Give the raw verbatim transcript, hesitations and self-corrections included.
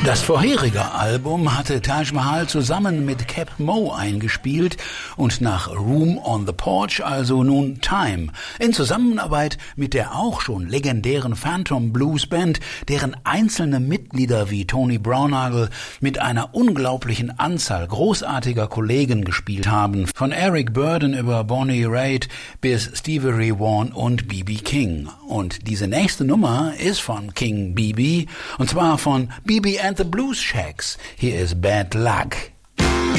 Das vorherige Album hatte Taj Mahal zusammen mit Cap Moe eingespielt und nach Room on the Porch also nun Time in Zusammenarbeit mit der auch schon legendären Phantom Blues Band, deren einzelne Mitglieder wie Tony Brownagel mit einer unglaublichen Anzahl großartiger Kollegen gespielt haben, von Eric Burdon über Bonnie Raitt bis Stevie Ray Vaughan und B B King. Und diese nächste Nummer ist von King B B, und zwar von B B and the Blues Shacks. Hier ist Bad Luck.